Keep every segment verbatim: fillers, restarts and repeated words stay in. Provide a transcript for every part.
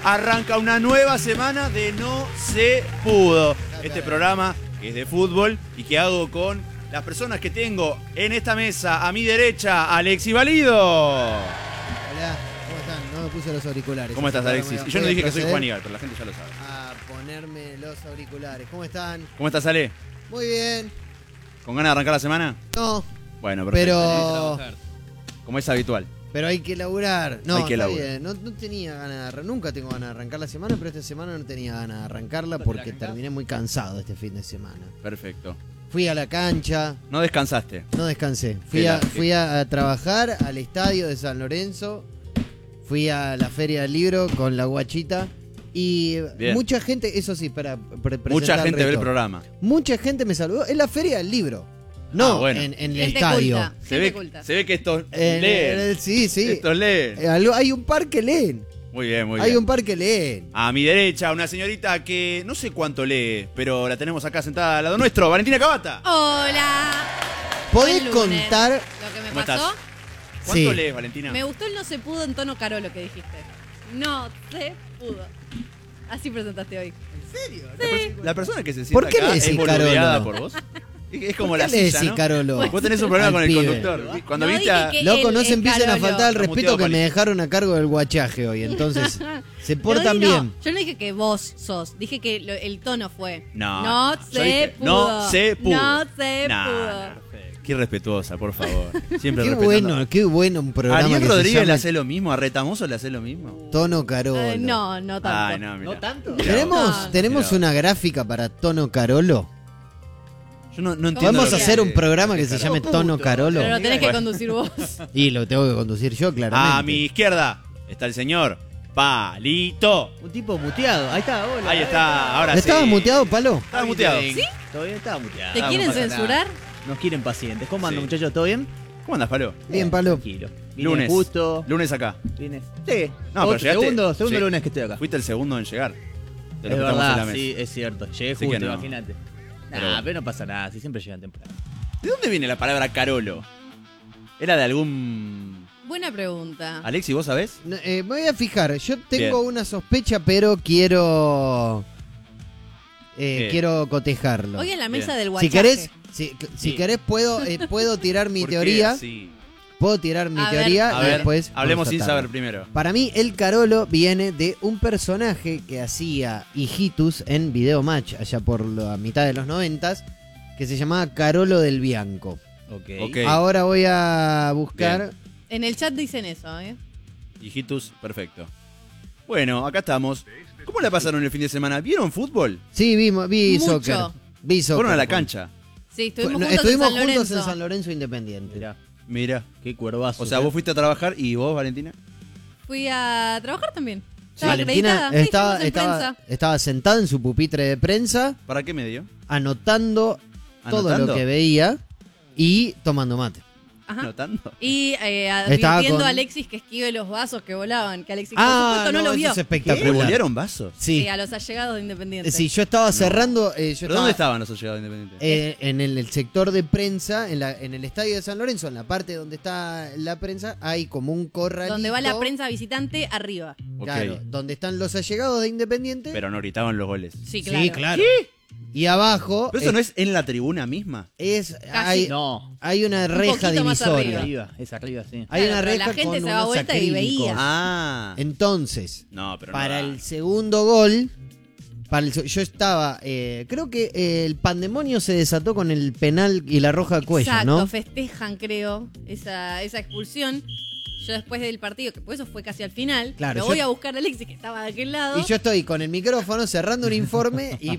arranca una nueva semana de No Se Pudo. Este programa que es de fútbol y que hago con las personas que tengo en esta mesa. A mi derecha, Alexis Valido. Hola, ¿cómo están? No me puse los auriculares. ¿Cómo estás, Alexis? Y yo no dije que soy Juan Igal, pero la gente ya lo sabe. A ponerme los auriculares. ¿Cómo están? ¿Cómo estás, Ale? Muy bien. ¿Con ganas de arrancar la semana? No. Bueno, perfecto. Pero... Como es habitual. Pero hay que laburar. No, hay que está laburar. bien. No, no tenía ganas de... Nunca tengo ganas de arrancar la semana, pero esta semana no tenía ganas de arrancarla porque terminé muy cansado este fin de semana. Perfecto. Fui a la cancha. No descansaste. No descansé. Fui, a, fui a, a trabajar al estadio de San Lorenzo. Fui a la Feria del Libro con la guachita. Y bien. Mucha gente, eso sí, para pre Mucha gente ve el programa. Mucha gente me saludó. Es la Feria del Libro. No, ah, bueno. en, en el gente estadio. Culta, se, ve, culta. se ve que estos eh, leen. Eh, sí, sí. Estos leen. Eh, hay un par que leen. Muy bien, muy hay bien. Hay un par que leen. A mi derecha, una señorita que no sé cuánto lee, pero la tenemos acá sentada al lado nuestro, Valentina Cavata. Hola. ¿Podés contar lo que me ¿Cómo pasó? Estás? ¿Cuánto sí. lees, Valentina? Me gustó el no se pudo en tono Carolo que dijiste. No se pudo. Así presentaste hoy. ¿En serio? Sí. La, pers la persona que se sienta ¿Por qué acá le es decís boludeada Carolo? por vos. Es como ¿Por la qué le silla, decís ¿no? Carolo? Vos tenés un problema Al con el pibe. conductor. Cuando No, viste a... Loco, no el- se el empiecen a Carolo. faltar al Está respeto muteado, que Pali. me dejaron a cargo del guachaje hoy. Entonces, se Pero portan di no. bien. Yo no dije que vos sos, dije que lo, el tono fue. No, No, no, yo se dije, pudo. no se pudo. No se Nah, pudo. nah, qué irrespetuosa, por favor. Siempre Qué respetando. bueno, qué bueno un programa ¿Ariel que Rodríguez se le llama hace lo mismo? ¿A Retamoso le hace lo mismo? Tono Carolo. Eh, no, no tanto. Ay, no, mirá. ¿No tanto? Mirá ¿Tenemos, vos. No. ¿tenemos Mirá. una gráfica para Tono Carolo? Yo no, no entiendo. ¿Podemos lo que- hacer un programa que se Carolo. llame Tono Carolo? Pero lo tenés que Bueno. conducir vos. Y lo tengo que conducir yo, claramente. A mi izquierda está el señor Palito. Un tipo muteado. Ahí está, hola. Ahí está, ahora sí. ¿Estaba muteado, Palo? Estaba muteado. ¿Sí? ¿Todo bien? Estaba muteado. ¿Te Ah, quieren no pasa censurar? nada. Nos quieren pacientes. ¿Cómo andan, Sí. muchachos? ¿Todo bien? ¿Cómo andas, Palo? Bien, Palo. Tranquilo. Vine Lunes. justo. Lunes acá. Vine. Sí. No, Otro, pero llegaste- segundo, segundo sí. lunes que estoy acá. Fuiste el segundo en llegar. De Es los que estamos en la verdad, mesa. sí, es cierto. Llegué Así justo, que no. imagínate. Pero Nah, bueno. pero no pasa nada, si siempre llegan temprano. ¿De dónde viene la palabra Carolo? ¿Era de algún... Buena pregunta. Alexi, vos sabés? No, eh, me voy a fijar. Yo tengo Bien. una sospecha, pero quiero. Eh, ¿Qué? quiero cotejarlo. Hoy en la mesa Bien. del Si guachaje. querés, si, si Sí. querés puedo, eh, puedo tirar mi ¿Por qué teoría. así? Puedo tirar mi A ver. teoría A y ver, después. hablemos sin constatarlo. saber primero. Para mí, el Carolo viene de un personaje que hacía Hijitus en Video Match, allá por la mitad de los noventas, que se llamaba Carolo del Bianco. Ok. Ok. Ahora voy a buscar. En el chat dicen eso, ¿eh? Hijitus, perfecto. Bueno, acá estamos. ¿Cómo la pasaron el fin de semana? ¿Vieron fútbol? Sí, vi, vi Mucho. soccer. Vi soccer. Fueron a la cancha. Sí, estuvimos Fue- juntos estuvimos en San juntos Lorenzo. en San Lorenzo Independiente. Mirá, Mira. qué cuervazo. O sea, vos fuiste a trabajar y vos, Valentina. Fui a trabajar también. Estaba Valentina acreditada. Sí, estaba, estuvimos en estaba, prensa. estaba sentada en su pupitre de prensa, ¿Para qué medio? anotando, todo ¿Anotando? lo que veía y tomando mate. Ajá. ¿Anotando? Y eh, Estaba advirtiendo con- a Alexis que esquive los vasos que volaban. Que Alexis, por Ah, supuesto, no, no, lo eso vio. es ¿Qué? espectacular. ¿Bolearon vasos? Sí, Sí, a los allegados de Independiente. sí, yo estaba cerrando. eh, yo ¿Pero estaba, dónde estaban los allegados independientes? eh, en el, el sector de prensa, en, la, en el estadio de San Lorenzo, en la parte donde está la prensa, hay como un corralito. Donde va la prensa visitante, arriba. Ok. Claro, donde están los allegados de Independiente. Pero no gritaban los goles. Sí, claro. Sí, claro. Y abajo ¿Pero eso eh, no es en la tribuna misma? es hay, No, hay una reja poquito más divisoria. arriba. arriba, es arriba, sí. Hay Claro, una pero reja la gente con se daba unos vuelta y acrílicos. veía. Ah. Entonces, No, pero no para da. el segundo gol, para el se- yo estaba, eh, creo que eh, el pandemonio se desató con el penal y la roja cuello, Exacto, ¿no? festejan, creo, esa, esa expulsión. Yo después del partido, que por eso fue casi al final, Claro, lo yo- voy a buscar a Alexis, que estaba de aquel lado. Y yo estoy con el micrófono cerrando un informe y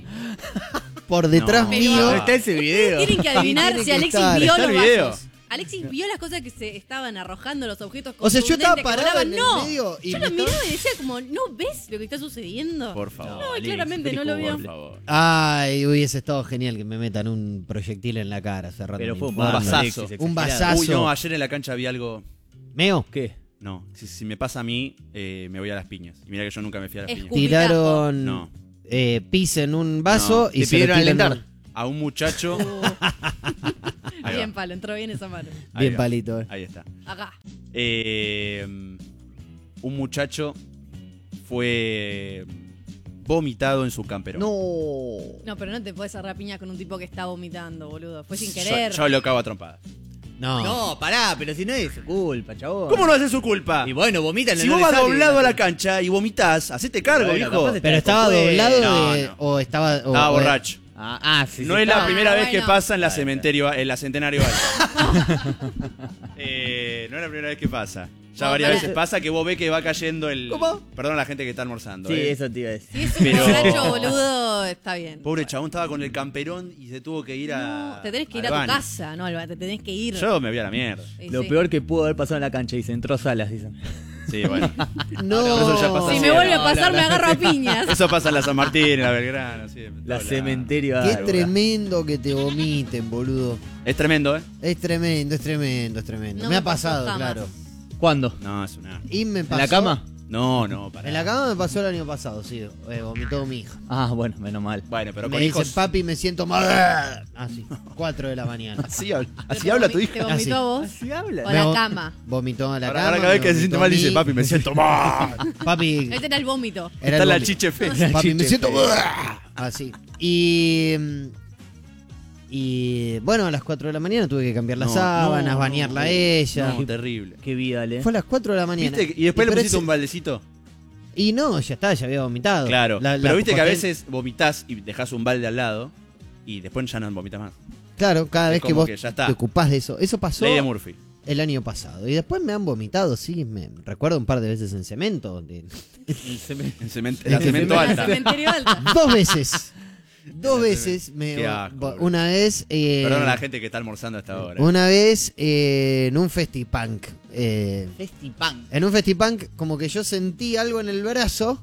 por detrás No. mío Pero- Está ese video. Tienen que adivinar Tiene si que Alexis estar. vio Está los el video. vasos. Alexis vio las cosas que se estaban arrojando, los objetos O sea, yo estaba contundentes que parado volaban. en el No, medio y yo me lo miraba estaba- y decía como, ¿no ves lo que está sucediendo? Por favor. No, Alex, claramente no lo vio. Por favor. Ay, hubiese estado genial que me metan un proyectil en la cara cerrando Pero un fue un informe. basazo. Alexis, Un exagerado. basazo. Uy, no, ayer en la cancha vi algo. Meo, ¿Qué? No, si, si me pasa a mí, eh, me voy a las piñas. Y mira que yo nunca me fui a las piñas. Escu- tiraron No. eh, pis en un vaso No, y te se lo pidieron tiran alentar. A un muchacho. Ahí Bien, va. palo, entró bien esa mano. Ahí Bien va. palito, eh. Ahí está. Acá. Eh, un muchacho fue vomitado en su camperón. No. No, pero no te puedes agarrar piñas con un tipo que está vomitando, boludo. Fue sin Yo, querer. yo lo cago a trompadas. No. No, pará, pero si no es su culpa, chabón. ¿Cómo no hace su culpa? Y bueno, vomita en el Si vos vas doblado a la cancha y vomitás, hacete cargo, Bueno, hijo. capaz Pero estaba descompuesto. doblado No, de- no. o estaba. o- Estaba o- borracho. Ah, ah, sí, No sí, es la estaba. primera Ah, vez que bueno. pasa en la, Claro, cementerio, en la Centenario Alta. eh, no es la primera vez que pasa. Ya No, varias pará. veces pasa que vos ves que va cayendo el... ¿Cómo? Perdón a la gente que está almorzando. Sí, eh. eso te iba a decir. Si es un Pero- borracho, boludo, está bien. Pobre chabón estaba con el camperón y se tuvo que ir a... No, te tenés que ir al a tu baño. casa, no, Alba, te tenés que ir. Yo me voy a la mierda. Sí, Lo sí. peor que pudo haber pasado en la cancha, dicen, entró Salas, dicen. Sí, bueno. No. Eso ya pasa Si así, me vuelve a no, pasar, no, me no. agarro a piñas. Eso pasa en la San Martín, en la Belgrano. Sí, en La todos cementerio. Qué bárbaro. tremendo que te vomiten, boludo. lados. Es tremendo, ¿eh? Es tremendo, es tremendo, es tremendo. No me me ha pasó pasado, jamás. claro. ¿Cuándo? No, es una... Y me ¿En pasó. la cama? No, no, para. En la cama me pasó el año pasado, sí. Eh, vomitó mi hija. Ah, bueno, menos mal. Bueno, pero me con dice, hijos... papi, me siento mal. Así, cuatro de la mañana. Así habla, así ¿Te habla tu vomi- hija. ¿Te vomitó Así. a vos? Así habla. O Me la vo- cama. Vomitó a la Ahora, cama. ahora cada vez me que se vomitó siente a mal mí. dice, papi, me siento mal. Papi, Este era el vómito. era Está el la vómito. chiche fe. Papi, me chiche siento fea. así. Y mm, y bueno, a las cuatro de la mañana tuve que cambiar las No, sábanas, no, bañarla a no. ella. No, terrible. Qué vida, ¿eh? Fue a las cuatro de la mañana. ¿Viste? Y después le pero pusiste ese- un baldecito. Y no, ya está, ya había vomitado. Claro. La- la- pero viste que a porque- veces vomitás y dejás un balde al lado y después ya no vomitas más. Claro, cada es vez que como vos que ya está. te ocupás de eso. Eso pasó Ley de Murphy. el año pasado. Y después me han vomitado, sí. Me recuerdo un par de veces en cemento. de- En cement- En la el cemento cemento. alta. Cementerio alta. Dos veces. Dos veces. Me, Qué asco, bo- boludo. una vez. eh, Perdón a la gente que está almorzando hasta ahora. Una vez eh, en un festipunk. Eh, Festipan. en un festipunk, como que yo sentí algo en el brazo.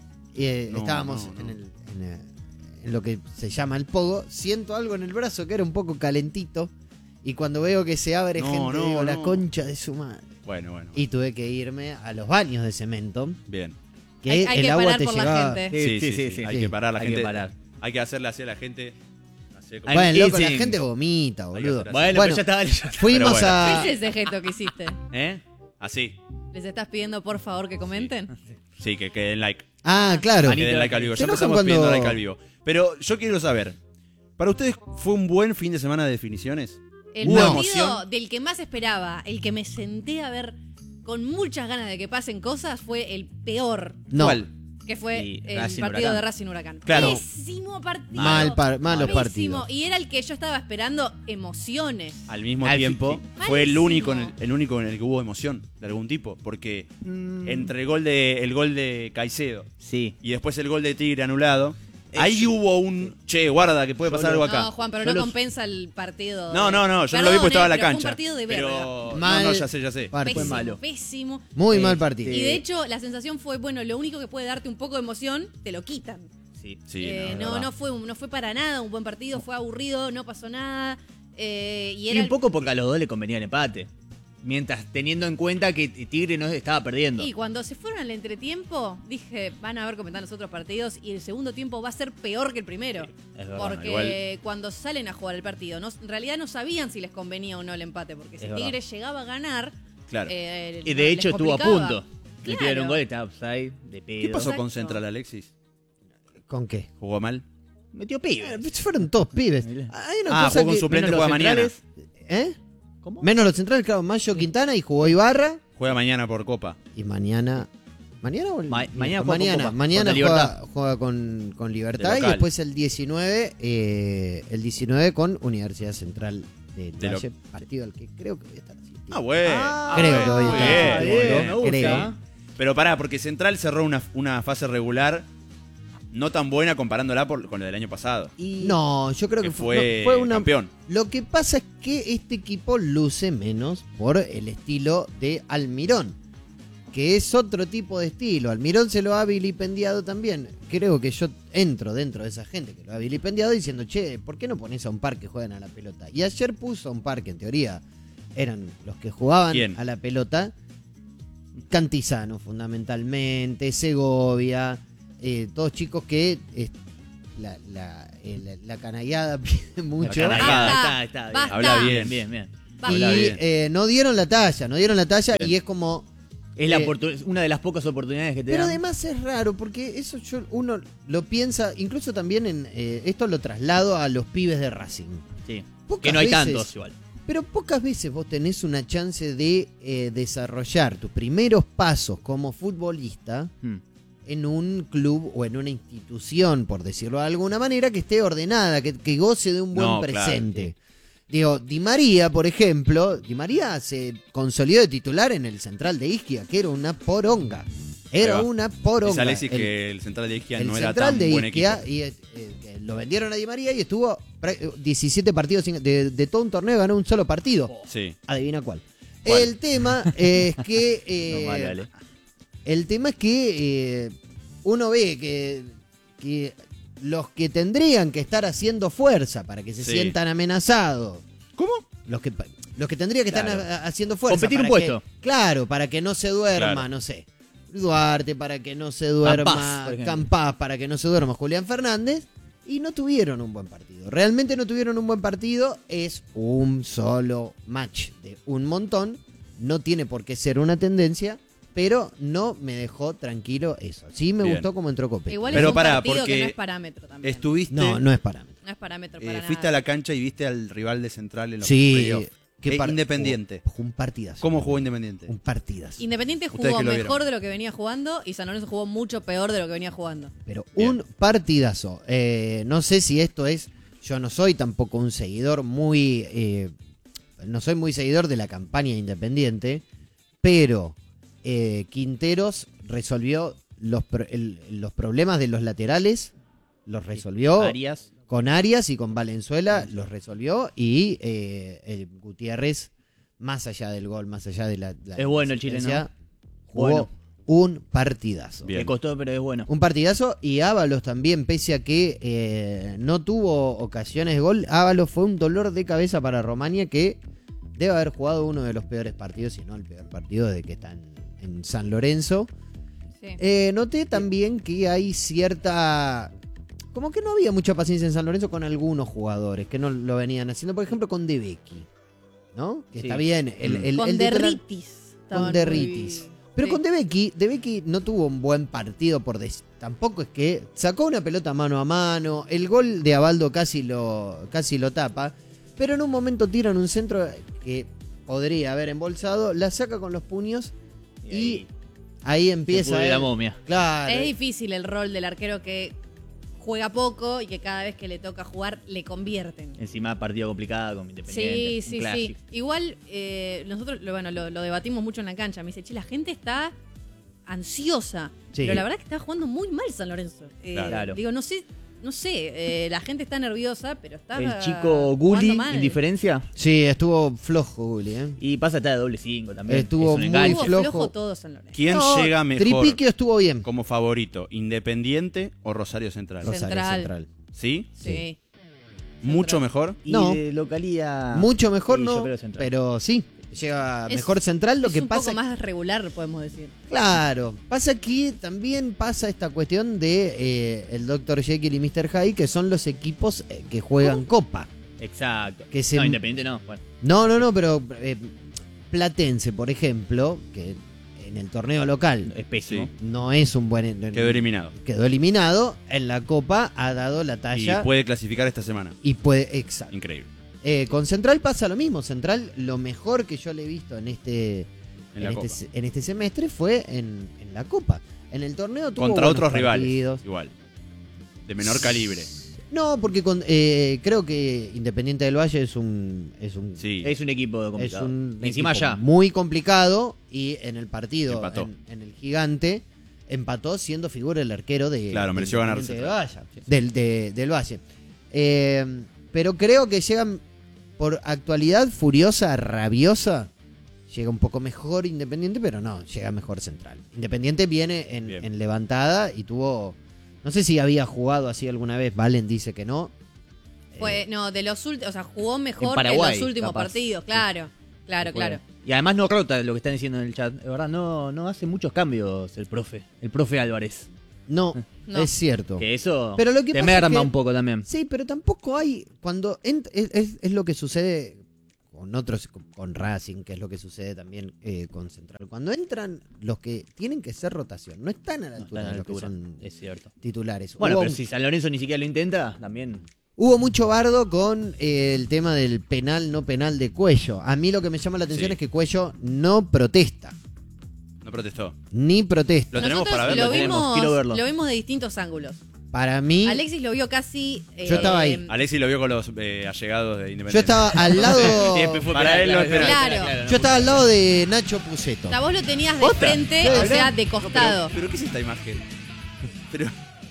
Y eh, No, estábamos no, no. En, el- en, eh, en lo que se llama el pogo. Siento algo en el brazo que era un poco calentito. Y cuando veo que se abre No, gente, no, digo, la no. concha de su madre. Bueno, bueno. Y tuve que irme a los baños de cemento. Bien. Que Hay, hay el que agua parar te por llegaba. la gente. Sí, sí, sí. sí. Hay Sí. que parar a la Hay gente. que parar. Hay que hacerle así a la gente. Así como- Ay, Bueno, loco, sí. la gente vomita, Hay que boludo. hacer así. Bueno, Bueno, pero ya estaba. ya- Fuimos Pero bueno. a. ¿Qué es ese gesto que hiciste? ¿Eh? Así. ¿Les estás pidiendo por favor que comenten? Sí, que, que den like. Ah, claro. Que den like al vivo. ¿Se Ya enojan empezamos cuando- pidiendo like al vivo. Pero yo quiero saber. ¿Para ustedes fue un buen fin de semana de definiciones? El ¿Hubo partido emoción? del que más esperaba, el que me senté a ver con muchas ganas de que pasen cosas, fue el peor, No. ¿Cuál? que fue Y el Racing partido Huracán. de Racing Huracán. Claro. Pésimo partido. Mal par- malos Malísimo. partidos. Y era el que yo estaba esperando emociones. Al mismo Al tiempo, fin- fue el Malísimo. único, en el, el único en el que hubo emoción de algún tipo. Porque Mm. entre el gol de el gol de Caicedo Sí. y después el gol de Tigre anulado, Eh, ahí yo- hubo un che, guarda que puede Yo pasar lo- algo acá. No, Juan, pero Yo no los- compensa el partido. No, de- no, no, yo no Perdón, lo vi porque estaba en la eh, pero cancha. Fue un partido de verga. Pero Mal no, no, ya sé, ya sé. Partido. Pésimo, malo. pésimo. Muy Eh, mal partido. Y de hecho, la sensación fue, bueno, lo único que puede darte un poco de emoción, te lo quitan. Sí. Sí, Eh, no, no, verdad. no, fue, un- no fue para nada un buen partido, fue aburrido, no pasó nada. eh, y Y era un poco porque a los dos le convenía el empate. Mientras teniendo en cuenta que Tigre no estaba perdiendo. Y cuando se fueron al entretiempo, dije, van a ver cómo están los otros partidos y el segundo tiempo va a ser peor que el primero. Es verdad, porque igual. cuando salen a jugar el partido, no, en realidad no sabían si les convenía o no el empate, porque si Es Tigre verdad. llegaba a ganar, Claro. eh, Y no, de les hecho estuvo a complicaba. punto. Le Claro. tiraron un gol y estaba offside, de pedo. ¿Qué pasó con Exacto. Central, Alexis? ¿Con qué? ¿Jugó mal? Metió Eh, pibes. fueron todos pibes. Hay una Ah, cosa jugó con que- suplente, Menos juega los mañana. centrales. ¿Eh? ¿Cómo? Menos los centrales, claro, Mayo Quintana y jugó Ibarra. Juega mañana por Copa. Y mañana. ¿Mañana o el- Ma- mañana juega con mañana, Copa, mañana contra juega, Libertad. juega con, con Libertad De y local. después el diecinueve, eh, el diecinueve con Universidad Central del De lo- Valle, partido al que creo que voy a estar asistiendo. Ah, bueno. Ah, Creo que voy a Muy estar bien, asistiendo, muy bien. me gusta. creo. Pero pará, porque Central cerró una, una fase regular no tan buena comparándola por- con la del año pasado. Y no, yo creo que, Que fue, no, fue una. campeón. Lo que pasa es que este equipo luce menos por el estilo de Almirón, que es otro tipo de estilo. Almirón se lo ha vilipendiado también. Creo que yo entro dentro de esa gente que lo ha vilipendiado diciendo, che, ¿por qué no pones a un par que juegan a la pelota? Y ayer puso a un par que en teoría eran los que jugaban ¿Quién? a la pelota. Cantizano fundamentalmente, Segovia, eh, todos chicos que eh, la, la, eh, la- la canallada pide mucho. La canallada. Basta, Está, está, bien. basta. Habla bien. Bien, bien, bien. Basta. Y Habla bien. eh, no dieron la talla, no dieron la talla Bien. y es como Es la Eh, oportun- una de las pocas oportunidades que te Pero dan. además es raro, porque eso yo, uno lo piensa, incluso también en eh, esto lo traslado a los pibes de Racing. Sí. Pocas Que no hay veces- tantos igual. Pero pocas veces vos tenés una chance de eh, desarrollar tus primeros pasos como futbolista Mm. en un club o en una institución, por decirlo de alguna manera, que esté ordenada, que, que goce de un buen No, claro, presente. Digo, Di María, por ejemplo, Di María se consolidó de titular en el Central de Isquia, que era una poronga. Era Ahí va. una poronga. Dice Alexis El- que el central de Isquia el no era Central tan de buen Isquia, equipo. y, eh, eh, lo vendieron a Di María y estuvo pra- diecisiete partidos sin- de, de todo un torneo, ganó un solo partido. Sí. Adivina cuál. ¿Cuál? El tema es que eh, No, vale, vale. el tema es que eh, uno ve que, que los que tendrían que estar haciendo fuerza para que se Sí. sientan amenazados, ¿Cómo? los que los que tendrían que Claro. estar a- haciendo fuerza, Competir un para que- puesto. claro, para que no se duerma, Claro. no sé, Duarte, para que no se duerma Campaz, por ejemplo. Campaz, para que no se duerma Julián Fernández, y no tuvieron un buen partido. Realmente no tuvieron un buen partido, es un solo match de un montón, no tiene por qué ser una tendencia, pero no me dejó tranquilo eso. Sí me Bien. gustó como entró Copete. Igual Pero es un pará, partido que porque no es parámetro también. Estuviste. No, no es parámetro. No es parámetro eh, para fuiste nada. a la cancha y viste al rival de Central en los Sí, playoffs. qué Eh, par- Independiente. Jugó, jugó un partidazo. ¿Cómo jugó Independiente? Un partidazo. Independiente Ustedes jugó que lo mejor vieron. de lo que venía jugando y San Lorenzo jugó mucho peor de lo que venía jugando. Pero Bien. un partidazo. Eh, no sé si esto es. Yo no soy tampoco un seguidor muy. eh, no soy muy seguidor de la campaña Independiente. Pero eh, Quinteros resolvió los, pro- el- los problemas de los laterales. Los resolvió Arias. con Arias y con Valenzuela. Los resolvió. Y eh, el Gutiérrez, más allá del gol, más allá de la. la Es bueno el asistencia, chileno. Jugó Bueno. un partidazo. Bien. Le costó, pero es bueno. Un partidazo y Ábalos también, pese a que eh, no tuvo ocasiones de gol, Ábalos fue un dolor de cabeza para Romania que debe haber jugado uno de los peores partidos, si no el peor partido desde que está en, en San Lorenzo. Sí. Eh, noté también que hay cierta... Como que no había mucha paciencia en San Lorenzo con algunos jugadores que no lo venían haciendo, por ejemplo con De Becchi, ¿no? Que Sí. está bien. El, Mm. el- con el titular- Derritis. estaban muy- Derritis. Pero Sí. con De Becchi, De Becchi no tuvo un buen partido por des- tampoco es que sacó una pelota mano a mano, el gol de Abaldo casi lo casi lo tapa, pero en un momento tiran un centro que podría haber embolsado, la saca con los puños y ahí empieza de él- la momia. Claro. Es difícil el rol del arquero que juega poco y que cada vez que le toca jugar le convierten. Encima partido complicado con Independiente. Sí, un sí, sí. clásico. Igual eh, nosotros lo, bueno, lo, lo debatimos mucho en la cancha. Me dice, che, la gente está ansiosa. Sí. Pero la verdad que está jugando muy mal San Lorenzo. Eh, Claro. Digo, no sé, no sé, eh, la gente está nerviosa, pero está El chico jugando Gulli, mal. indiferencia. Sí, estuvo flojo Gulli, ¿eh? Y pasa está de doble cinco también. Estuvo Es un muy enganche. Estuvo flojo. flojo todo San Lorenzo. ¿Quién No, llega mejor Tripiquio estuvo bien. como favorito? ¿Independiente o Rosario Central? Rosario Central. Central. ¿Sí? Sí. ¿Mucho mejor? Y No. de localía. Mucho mejor Sí, yo no, creo Central. pero sí, llega Es- mejor Central. Lo es que un pasa poco más regular, podemos decir. Claro, pasa que también pasa esta cuestión de eh, el doctor Jekyll y mister Hyde, que son los equipos eh, que juegan Copa. Exacto. Que se- No, Independiente no. Bueno. No, no, no, pero eh, Platense, por ejemplo, que en el torneo local Es pésimo. Sí. no es un buen... Quedó eliminado. Quedó eliminado, en la Copa ha dado la Y talla puede clasificar esta semana. y puede... Exacto. Increíble. Eh, con Central pasa lo mismo. Central, lo mejor que yo le he visto en este, En la este, Copa. se- en este semestre fue en, en la Copa. En el torneo tuvo Contra buenos otros rivales. partidos. Igual. De menor calibre. No, porque con, eh, creo que Independiente del Valle es un es un, Sí. Es un equipo es complicado. un Encima equipo ya. muy complicado y en el partido Empató. en, en el Gigante empató siendo figura el arquero de Claro, de mereció ganar Independiente del Central. Valle, del, de- del Valle. Eh, pero creo que llegan por actualidad furiosa, rabiosa. Llega un poco mejor Independiente, pero no, llega mejor Central. Independiente viene en, Bien. en levantada y tuvo... No sé si había jugado así alguna vez, Valen dice que no. Fue, Eh, no, de los últimos, o sea, jugó mejor en, Paraguay, los últimos capaz. partidos, claro. Claro, claro. Y además no rota lo que están diciendo en el chat. De verdad, no, no hace muchos cambios el profe. El profe Álvarez. no, No. es cierto. Que eso Pero lo que te pasa es merma que- un poco también. Sí, pero tampoco hay... cuando ent- es, es- es lo que sucede con otros, con, con Racing, que es lo que sucede también eh, con Central. Cuando entran los que tienen que ser rotación, no están a la No, altura está a de la los que altura, son es cierto. titulares. Bueno, hubo, pero si San Lorenzo ni siquiera lo intenta, también. hubo mucho bardo con eh, el tema del penal, no penal de Cuello. A mí lo que me llama la atención Sí. es que Cuello no protesta, No protestó. ni protesta. Lo tenemos Nosotros para verlo. lo tenemos, vimos, quiero verlo. lo vimos de distintos ángulos. Para mí, Alexis lo vio casi. eh, Yo estaba ahí. Alexis lo vio con los eh, allegados de Independiente. yo estaba al lado... Y después fue Para penal, él no es penal. Claro. Yo estaba al lado de Nacho Puceto. O sea, vos lo tenías de ¿Posta? frente, Sí, o ¿verdad? sea, de No, costado. pero, pero ¿qué es esta imagen? Pero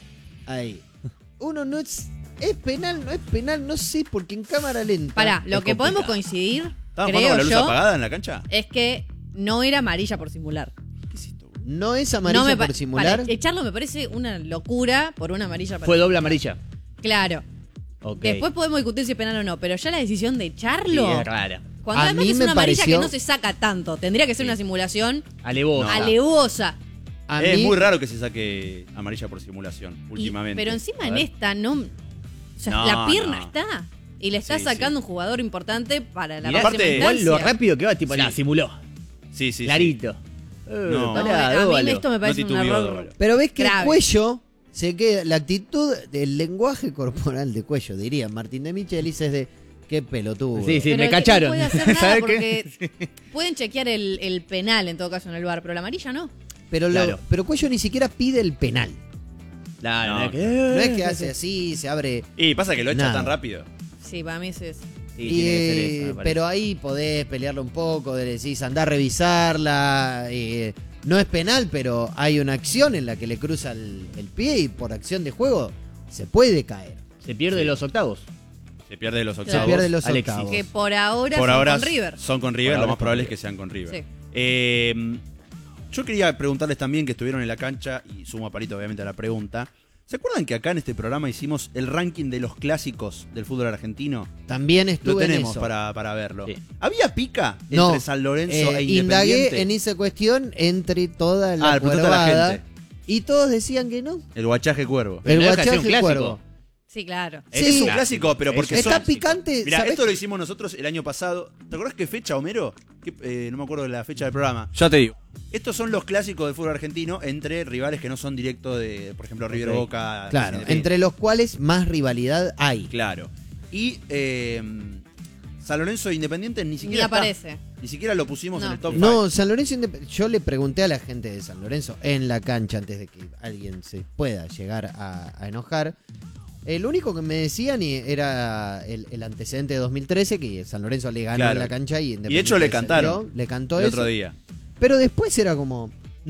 Ahí. Uno no es... ¿Es penal? ¿No es penal? No sé, porque en cámara lenta... Pará, lo es que podemos complicado. coincidir, ¿estaban jugando creo con la luz yo, apagada en la cancha? es que no era amarilla por simular. ¿Qué es esto? No es amarilla no me pa- por simular. para- echarlo me parece una locura por una amarilla. para Fue doble simular. amarilla. Claro. Ok. Después podemos discutir si es penal o no, pero ya la decisión de Sí, echarlo. es rara. Cuando A además mí es me una amarilla pareció- que no se saca tanto. Tendría que ser una simulación Alevosa. alevosa. A Es mí- muy raro que se saque amarilla por simulación, Y- últimamente. pero encima A en ver. esta no. O sea, No, la pierna no. está. Y le está Sí, sacando sí. un jugador importante para la Mirá, próxima aparte, igual instancia. lo rápido que va, tipo, Sí. nada, simuló. Sí, sí, sí. Clarito. Eh, No. No, pará, a mí Dóvalo. esto me parece un titubeó, error. Dóvalo. Pero ves que grave. el Cuello se queda... La actitud del lenguaje corporal de Cuello, diría Martín de Michelis, es de... Qué pelotudo. Sí, sí, Pero me no cacharon. puede hacer nada ¿Sabes porque qué? pueden chequear el, el penal en todo caso en el bar, pero la amarilla no. Pero, lo- Claro. pero Cuello ni siquiera pide el penal. Claro, No. no es que. No es que hace así, se abre... Y pasa que lo echa Nada. tan rápido. Sí, para mí es eso. Sí, Y, tiene que ser eso, me parece. pero ahí podés pelearlo un poco, de decís, andá a revisarla. eh, no es penal, pero hay una acción en la que le cruza el, el pie y por acción de juego se puede caer. Se pierde Sí. los octavos. Se pierde los Se octavos. Se pierde los Alexis. octavos. Que por ahora Por son ahora con River. son con River, Por lo ahora más con probable es River. que sean con River. Sí. Eh, yo quería preguntarles también que estuvieron en la cancha, y sumo a Palito obviamente a la pregunta. ¿Se acuerdan que acá en este programa hicimos el ranking de los clásicos del fútbol argentino? También Lo estuve en tenemos eso. para, para verlo. Sí. ¿Había pica No, entre San Lorenzo eh, e Independiente? indagué en esa cuestión entre toda la Ah, le preguntaste a la cuervada gente. y todos decían que no. El guachaje cuervo. El no deja de ser un guachaje clásico. cuervo. Sí, claro. Es Sí. un clásico, pero porque Está son... picante. Mira, ¿sabés? esto lo hicimos nosotros el año pasado. ¿Te acordás qué fecha, Homero? ¿Qué, eh, no me acuerdo de la fecha del programa. Ya te digo. Estos son los clásicos del fútbol argentino entre rivales que no son directos de, por ejemplo, River Ok. Boca. Claro, Independiente. entre los cuales más rivalidad hay. Claro. Y eh, San Lorenzo e Independiente ni Ni siquiera está. aparece. Ni siquiera lo pusimos No. en el top No, San Lorenzo Indep- yo le pregunté a la gente de San Lorenzo en la cancha antes de que alguien se pueda llegar a, a enojar. El único que me decían y era el, el antecedente de dos mil trece, que San Lorenzo le ganó Claro. en la cancha y Independiente Y de hecho le se cantaron dio, le cantó el eso. otro día. Pero después era como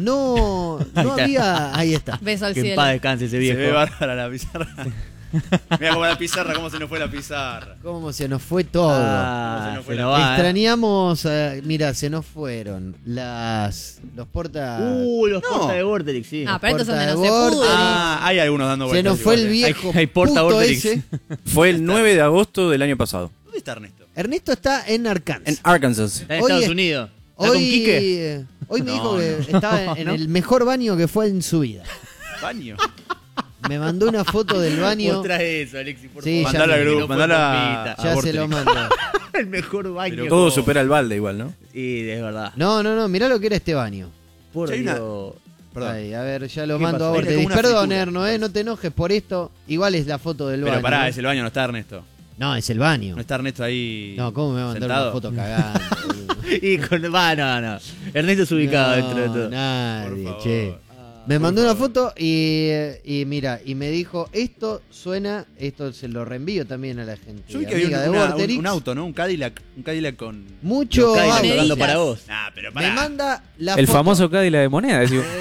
no no está. había, ahí está. Beso al Que en cielo. paz descanse ese Se viejo. ve bárbara la pizarra. Mira cómo la pizarra, cómo se nos fue la pizarra. Cómo se nos fue todo. Ah, ¿Cómo se nos fue se la- nos va, eh. Extrañamos, eh, mira, se nos fueron las los porta Uh, los No. porta de Vortex, sí. Ah, pero estos son de no Porta se de pudo. Vortex. Ah, hay algunos dando se vueltas. nos fue el igual, eh. viejo Hay- hay porta puto Vortex. ese. Fue el nueve de agosto del año pasado. ¿Dónde está Ernesto? Ernesto está en Arkansas. En Arkansas. Está en Hoy Estados es- Unidos. ¿Está con Hoy, Quique? eh, hoy me No, dijo que no. estaba en, en ¿No? el mejor baño que fue en su vida. Baño. Me mandó una foto del baño. Otra eso, Alexis, por Sí, favor. ya Mandala al me- grupo, No fue mandala pompita. a Ya se Vortex. lo mandó. El mejor baño. Pero Todo ¿cómo? supera el balde igual, ¿no? Sí, es verdad. No, no, no, mirá lo que era este baño. Por Ya hay una- Dios. Perdón. Ay, a ver, ya lo ¿Qué mando pasó? a Viene Vortex. como una Perdón, fritura. Erno, eh, no te enojes por esto. Igual es la foto del Pero baño. pará, ¿eh? es el baño, no está Ernesto. No, es el baño. No está Ernesto ahí. No, ¿cómo me va a mandar sentado? una foto cagando? boludo? Y con. Va, no, no. Ernesto es ubicado No, dentro de todo. Nadie, Por favor. che. Me mandó una foto y, y mira, y me dijo, esto suena, esto se lo reenvío también a la gente. Yo vi que había amiga un, de una- un- Vorterix. un auto, ¿no? Un Cadillac. Un Cadillac con. Mucho Los Cadillac audio. Moneditas. tocando para vos. Nah, pero Me pará. manda la El foto. famoso Cadillac de moneda. decís vos.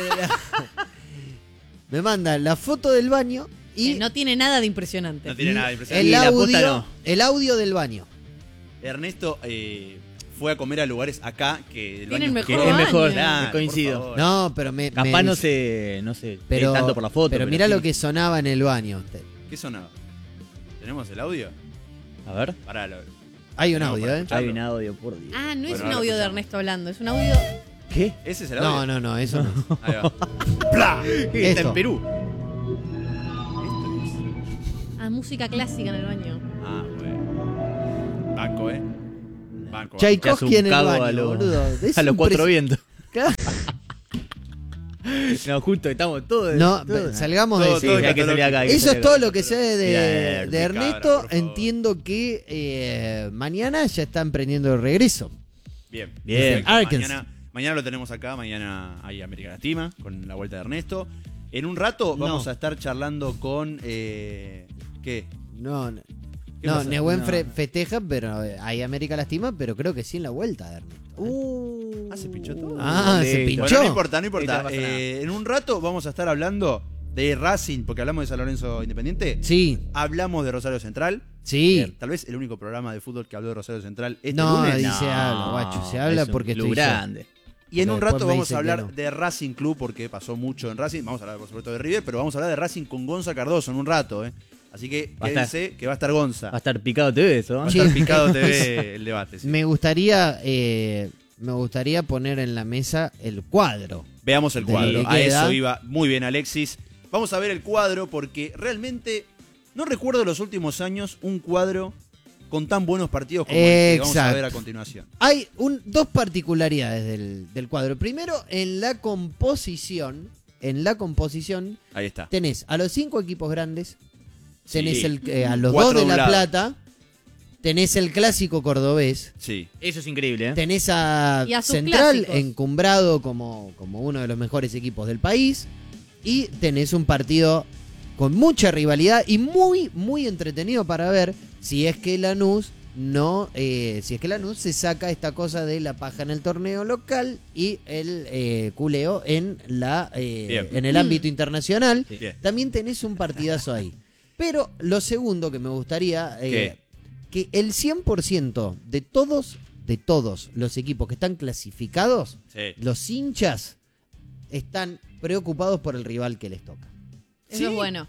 Me manda la foto del baño y Que no tiene nada de impresionante. No tiene nada de impresionante. el Y la audio, posta no. el audio del baño. Ernesto eh, fue a comer a lugares acá que el Tienen baño mejor Que es mejor, baño. Claro, coincido. por favor. No, pero me, me Capaz no dice- se. No sé. pero, tanto por la foto. pero mira sí. lo que sonaba en el baño. ¿Qué sonaba? ¿Tenemos el audio? A ver. Pará, lo... Hay un No, audio, para ¿eh? escuchar. Hay un audio, por Dios. Ah, no es Bueno, un ahora audio de escuchamos. Ernesto hablando, es un audio. ¿Qué? ¿Ese es el audio? No, no, no, eso no. Ahí va. Está Esto. en Perú. ¿Esto es? Ah, música clásica en el baño. Ah, bueno. Banco, ¿eh? Banco, Tchaikovsky en el cago baño, a lo- boludo. Es A los cuatro impres- vientos. Claro. No, justo estamos todos. No, todos- salgamos Todo, de Sí, todo eso. hay que salir acá. hay que Eso salir es todo acá. lo que sé de, Mira, de mi Ernesto. cabra, por favor. Entiendo que eh, mañana ya está emprendiendo el regreso. Bien, Bien. perfecto. Arkansas. Mañana, mañana lo tenemos acá, mañana hay América Latina con la vuelta de Ernesto. En un rato vamos No. a estar charlando con... Eh, ¿Qué? No, no, ¿Qué no pasa? Nehuen No. fre- festeja, pero eh, hay América Lastima, pero creo que sí en la vuelta de Ernesto. Uh, Ah, se pinchó todo. Ah, se listo. pinchó. Bueno, no importa, no Ahorita importa. no pasa nada. Eh, en un rato vamos a estar hablando de Racing, porque hablamos de San Lorenzo Independiente. Sí, Hablamos de Rosario Central. sí. Eh, Tal vez el único programa de fútbol que habló de Rosario Central este No, lunes. dice- se habla, guacho, se habla es un porque club estoy yo. grande. Y en Porque un después rato me vamos dicen a que hablar no. de Racing Club, porque pasó mucho en Racing. Vamos a hablar, por supuesto, de River, pero vamos a hablar de Racing con Gonza Cardoso en un rato. ¿eh? Así que Va a estar- quédense, que va a estar Gonza. Va a estar picado T V eso. Va a ¿eh? Sí. estar picado T V el debate. sí. Me gustaría, eh, me gustaría poner en la mesa el cuadro. Veamos el de cuadro. lo que A queda. eso iba muy bien Alexis. Vamos a ver el cuadro porque realmente no recuerdo en los últimos años un cuadro con tan buenos partidos como el que vamos a Exacto. ver a continuación. Hay un, dos particularidades del, del cuadro. Primero, en la composición, en la composición Ahí está. tenés a los cinco equipos grandes, tenés Sí. el, eh, a los Cuatro dos de de un La lado. Plata, tenés el clásico cordobés, Sí. Eso es increíble, ¿eh? tenés a Y a sus Central clásicos. encumbrado como, como uno de los mejores equipos del país y tenés un partido con mucha rivalidad y muy, muy entretenido para ver si es que Lanús no, eh, si es que Lanús se saca esta cosa de la paja en el torneo local y el eh, culeo en la eh, Bien. en el ámbito internacional. Bien. También tenés un partidazo ahí. Pero lo segundo que me gustaría eh, que el cien por ciento de todos, de todos los equipos que están clasificados, Sí. los hinchas están preocupados por el rival que les toca. Eso es bueno.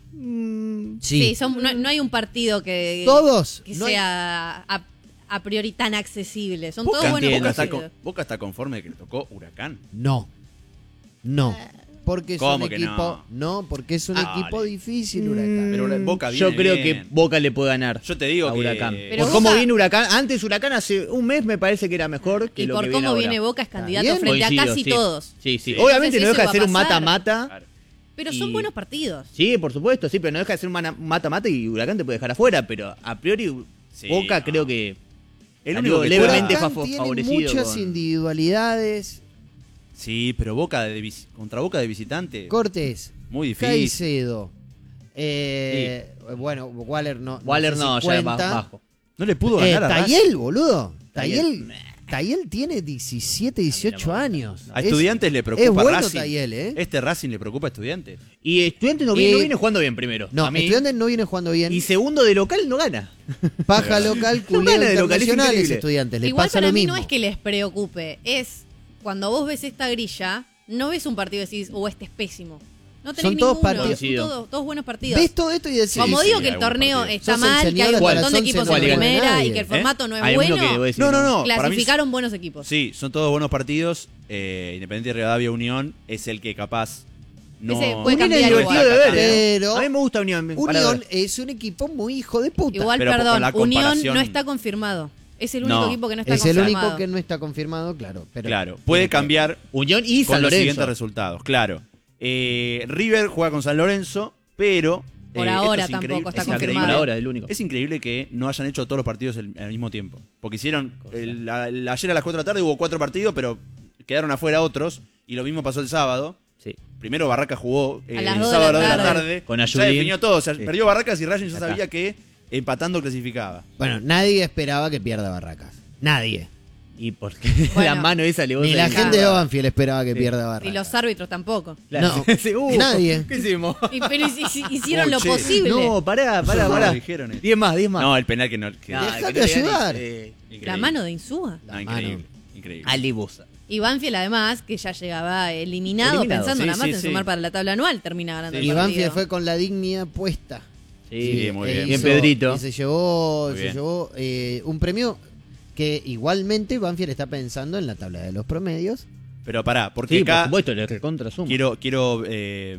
Sí, Sí, son- no, no hay un partido que, todos. que no hay- sea a, a priori tan accesible. Son Boca, todos buenos Boca está, partidos. con- Boca está conforme de que le tocó Huracán. No. No. Porque es ¿Cómo un que equipo. No? porque es un Ah, equipo vale. difícil, Huracán. Pero Boca viene Yo creo bien. que Boca le puede ganar. Yo te digo a que- Huracán. Pero por cómo Boca- viene Huracán, antes Huracán hace un mes me parece que era mejor que Y lo por que cómo viene, viene ahora. Boca es candidato bien. frente a Coincido, casi sí. todos. Sí, sí. Sí. Obviamente no Entonces deja de eso ser va un a pasar. mata-mata. Claro. Pero Y- son buenos partidos. Sí, por supuesto, sí, pero no deja de ser un mana- mata-mata y Huracán te puede dejar afuera, pero a priori Sí, Boca no. creo que El salió único que levemente juega- Huracán fa- tiene favorecido muchas con- individualidades. Sí, pero Boca de vis- contra Boca de visitante. Cortés, Muy difícil. Caicedo. Eh, Bueno, Waller no. no Waller sé no, si ya cuenta. va bajo. No le pudo Eh, ganar a Racing. Tayel, boludo. Tayel. Tayel, Tayel tiene diecisiete, dieciocho años. A Es- Estudiantes le es preocupa bueno Racing. Tayel, ¿eh? Este Racing le preocupa a Estudiantes. Y Estudiantes no viene, Eh, no viene jugando bien primero. No, a mí. Estudiantes no viene jugando bien. Y segundo de local no gana. Paja local, culeo gana de local, es internacional, es increíble. Estudiantes. Le Igual pasa para lo mí mismo. no es que les preocupe, es cuando vos ves esta grilla, no ves un partido y decís, oh, este es pésimo. No tenés Son todos ninguno, partidos. son todos, todos buenos partidos. Ves todo esto y decís. Como Sí, digo sí, que el hay buenos torneo partidos. está Sos mal, que hay enseñador un hasta montón las de once, equipos no en le gana primera nadie. y que el ¿Eh? formato no es Hay bueno, uno que voy a decir, No, no, no. Para mí clasificaron buenos equipos. sí, son todos buenos partidos. Eh, Independiente de Rivadavia Unión es el que capaz no. Ese puede Unión es cambiar divertido igual. de ver. Pero- ¿eh? A mí me gusta Unión. para Unión ver. es un equipo muy hijo de puta. Igual, Pero con perdón, la Unión comparación- no está confirmado. Es el único No. equipo que no está es el confirmado. único que no está confirmado, claro. Pero Claro, puede cambiar Unión y con San los siguientes Lorenzo. resultados. Claro. Eh, River juega con San Lorenzo, pero. Por eh, ahora esto es tampoco increíble- está es Por increíble- confirmado. ahora, el único. Es increíble que no hayan hecho todos los partidos el- al mismo tiempo. Porque hicieron. el- la- la- ayer a las cuatro de la tarde hubo cuatro partidos, pero quedaron afuera otros. Y lo mismo pasó el sábado. Sí. Primero Barraca jugó eh, A las el dos de sábado a la las dos de la tarde. tarde. Con Ya Ayudín. definió todo. O sea, Sí. perdió Barracas y Racing ya Ya sabía está. que empatando clasificaba. Bueno, nadie esperaba que pierda Barracas. Nadie. Y porque Bueno. la mano esa le Ni la gente de Banfield esperaba que Sí. pierda Barracas. Y los árbitros tampoco. No, Sí, uh, nadie. ¿Qué hicimos? Y- pero hici- hici- hicieron Oh, lo che. posible. No, pará, pará, Eso no pará. lo dijeron, eh. Diez más, diez más. No, el penal que no. que- No, Dejate que no digan ayudar. ese- increíble. La mano de Insúa. No, La increíble. mano. Increíble. Alevosa. Y Banfield además, que ya llegaba eliminado, Eliminado, pensando sí, nada más sí, en sí. sumar para la tabla anual, termina ganando Sí. el Y partido. Banfield fue con la dignidad puesta. Sí, Sí, muy E bien. Bien, hizo- Pedrito. Y se llevó, Muy se bien. llevó eh, un premio que igualmente Banfield está pensando en la tabla de los promedios. Pero pará, porque Sí, por acá supuesto, le recontra suma. quiero, quiero eh,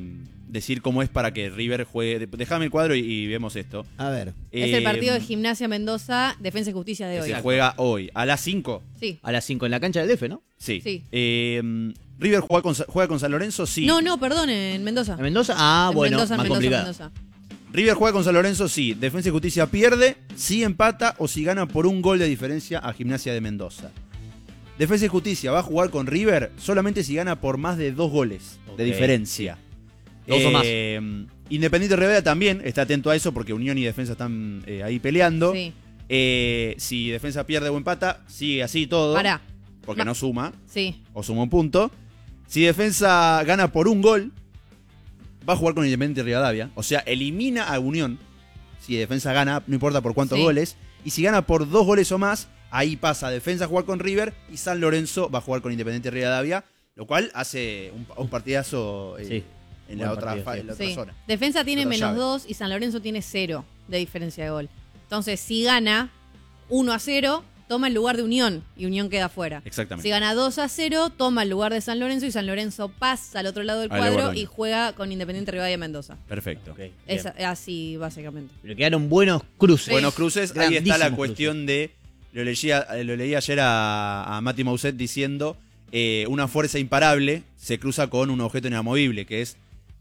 decir cómo es para que River juegue. Déjame el cuadro y, y vemos esto. A ver. Es el Eh, partido de Gimnasia Mendoza, Defensa y Justicia de que hoy. se juega hoy. A las cinco. Sí. A las cinco en la cancha del D F, ¿no? Sí. Sí. Eh, River juega con, juega con San Lorenzo, sí. No, no, perdón, en Mendoza. ¿En Mendoza? Ah, En bueno, Mendoza, más Mendoza, complicado. Mendoza. River juega con San Lorenzo, sí. Defensa y Justicia pierde, si empata o si gana por un gol de diferencia a Gimnasia de Mendoza. Defensa y Justicia va a jugar con River solamente si gana por más de dos goles Ok, de diferencia. Dos o más. Independiente Rivera también está atento a eso porque Unión y Defensa están eh, ahí peleando. Sí. Eh, si Defensa pierde o empata, sigue así todo. Pará. Porque no suma, Sí. o suma un punto. Si Defensa gana por un gol, va a jugar con Independiente Rivadavia. O sea, elimina a Unión. Si Defensa gana, no importa por cuántos Sí. goles. Y si gana por dos goles o más, ahí pasa Defensa a jugar con River y San Lorenzo va a jugar con Independiente Rivadavia. Lo cual hace un, un partidazo eh, Sí. en, la Buen otra, partido, fa- sí. en la otra Sí. zona. Defensa tiene Otra menos llave. dos y San Lorenzo tiene cero de diferencia de gol. Entonces, si gana uno a cero, toma el lugar de Unión y Unión queda fuera. Exactamente. Si gana dos a cero, toma el lugar de San Lorenzo y San Lorenzo pasa al otro lado del Al cuadro Logroño. y juega con Independiente Rivadavia Mendoza. Perfecto. Ok, bien. Es así, básicamente. Pero quedaron buenos cruces. Buenos cruces. Ahí está la Grandísimos cuestión de. Lo, leía, lo leí ayer a, a Mati Mausset diciendo: eh, una fuerza imparable se cruza con un objeto inamovible, que es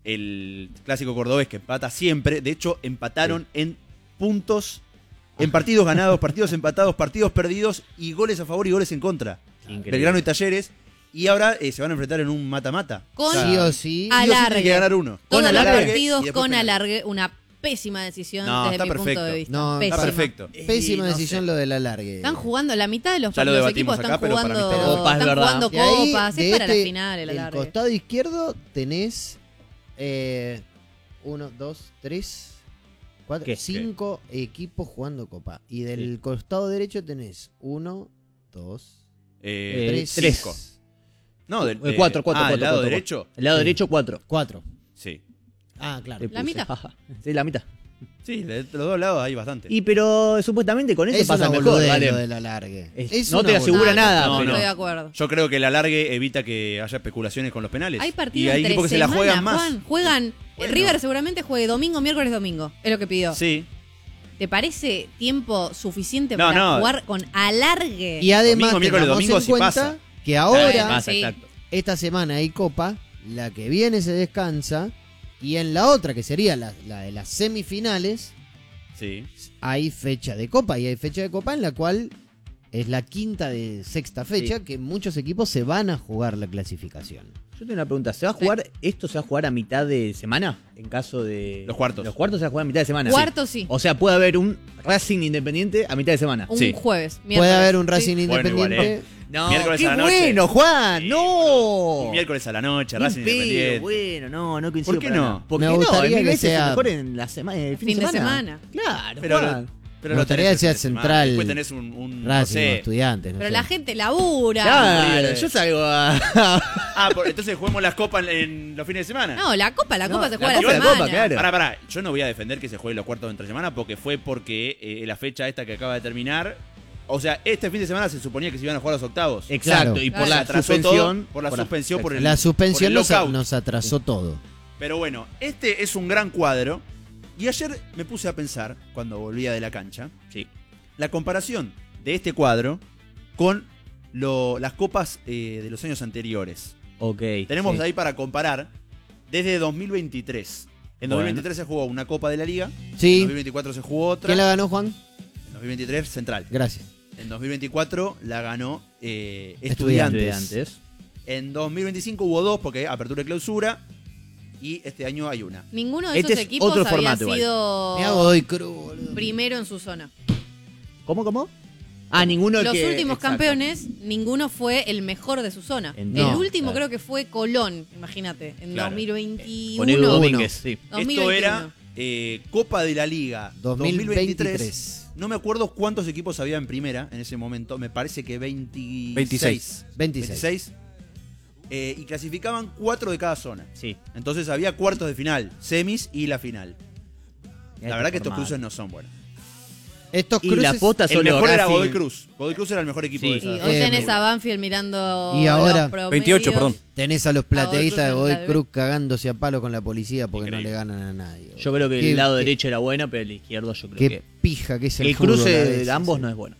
el clásico cordobés que empata siempre. De hecho, empataron en puntos, en partidos ganados, partidos empatados, partidos perdidos y goles a favor y goles en contra. Increíble. Belgrano y Talleres. Y ahora eh, se van a enfrentar en un mata-mata. Con Sí o sí. sí o sí alargue. tiene que ganar uno. Todos Con los alargue partidos y después con penales. alargue. Una pésima decisión No, desde está mi punto perfecto. de vista. No, Pésima. Está perfecto. Pésima Y no decisión sé. lo del alargue. Están jugando la mitad de los, Ya lo los debatimos equipos acá, están pero para jugando, mí está Copa, es están verdad. jugando Y ahí, copas, de es para este, la final el del alargue. costado izquierdo tenés eh, uno, dos, tres, cuatro, ¿Qué? cinco equipos jugando copa. Y del Sí. costado derecho tenés uno, dos, Eh, Eh, tres, tres. cinco. No, del Eh, cuatro, cuatro, ah, cuatro, ¿el lado cuatro, derecho? El lado Sí. derecho, cuatro. cuatro. Sí. Ah, claro. Le La puse, mitad. jaja. Sí, la mitad. Sí, de los dos lados hay bastante. Y pero supuestamente con eso Es pasa una mejor, boludez ¿vale? lo del alargue. Es- Es no una te asegura boludez. nada, No, pero... Estoy de acuerdo. Yo creo que el alargue evita que haya especulaciones con los penales. Hay y partidos hay entre equipos que se la semana, juegan más. Juan. Juegan. Bueno. River seguramente juegue domingo, miércoles, domingo. Es lo que pidió. Sí. ¿Te parece tiempo suficiente No, para no. jugar con alargue? Y además Domingo, miércoles, tengamos domingo, en sí cuenta pasa. que ahora, Bueno, Pasa, sí. exacto. esta semana hay copa, la que viene se descansa, y en la otra, que sería la, la de las semifinales, Sí. hay fecha de copa, y hay fecha de copa en la cual es la quinta de sexta fecha, Sí. que muchos equipos se van a jugar la clasificación. Yo tengo una pregunta. ¿Se va a jugar, esto se va a jugar a mitad de semana? En caso de... Los cuartos. Los cuartos se va a jugar a mitad de semana. Cuarto sí. O sea, puede haber un Racing Independiente a mitad de semana. Un Sí. jueves. Puede miércoles. haber un Racing Sí. Bueno, igual, Independiente. ¿eh? No, Miércoles qué a la noche. bueno, Juan. No. Y miércoles a la noche, Ni Racing pedo, Independiente. bueno, no, no coincido ¿Por qué para no? nada. Porque Me no, gustaría es mil que veces sea- mejor en la semana, el fin, Fin de de semana. Claro, Pero, Juan. pero Me lo gustaría tenés que sea el fin de semana. central Después tenés un, un no Racing o sé. Estudiantes. no Pero sé. la gente labura. Claro, Sí. yo salgo a... Ah, por- entonces juguemos las copas en, en los fines de semana. No, la copa, la No, copa se la juega la, copa, la semana. copa, claro. Pará, pará. Yo no voy a defender que se juegue los cuartos de entre semana porque fue porque eh, la fecha esta que acaba de terminar. O sea, este fin de semana se suponía que se iban a jugar los octavos. Exacto, Claro. y por Claro. la Se atrasó suspensión... todo por la suspensión, por el- La suspensión por el nos, lockout. nos atrasó todo. Pero bueno, este es un gran cuadro. Y ayer me puse a pensar, cuando volvía de la cancha, Sí. la comparación de este cuadro con lo- las copas eh, de los años anteriores. Ok. Tenemos sí. ahí para comparar desde dos mil veintitrés. En dos mil veintitrés se jugó una Copa de la Liga. En Sí. dos mil veinticuatro se jugó otra. ¿Quién la ganó, Juan? En dos mil veintitrés, Central. Gracias. En dos mil veinticuatro la ganó eh, Estudiantes. Estudiantes. En dos mil veinticinco hubo dos porque apertura y clausura. Y este año hay una. Ninguno de Este esos es equipos otro había formato igual. sido Me hago doy cru, boludo. primero en su zona. ¿Cómo, cómo? Ah, ninguno Los que... últimos exacto. campeones, ninguno fue el mejor de su zona. En- el no, último claro. creo que fue Colón, imagínate, en Claro. dos mil veintiuno. Con Edu Uno. Domínguez, sí. Esto dos mil veintiuno. era eh, Copa de la Liga dos mil dos mil veintitrés. veintitrés. No me acuerdo cuántos equipos había en primera en ese momento. Me parece que veintiséis. veintiséis. veintiséis. Eh, y clasificaban cuatro de cada zona. Sí. Entonces había cuartos de final, semis y la final. La verdad que estos formato. cruces no son buenos. Estos Y cruces. la posta El solo mejor era Racing. Godoy Cruz. Godoy Cruz era el mejor equipo Sí, de esa. hoy Eh, tenés me- a Banfield mirando Y ahora- los promedios. veintiocho, perdón. Tenés a los plateístas de Cruz Godoy en la Cruz cagándose a palo con la policía porque Increíble. no le ganan a nadie. Yo creo que Qué- el lado qué- derecho era bueno, pero el izquierdo yo creo Qué que. pija que es el El fútbol a cruce veces, de ambos sí. no es bueno.